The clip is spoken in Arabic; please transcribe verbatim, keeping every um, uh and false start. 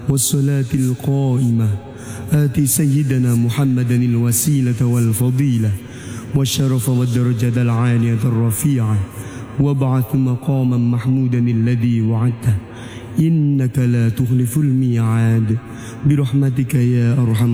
والصلاة القائمة آت سيدنا محمدا الوسيلة والفضيلة والشرف والدرجة العالية الرفيعة وابعث مقاما محمودا الذي وعدته إنك لا تخلف الميعاد برحمتك يا أرحم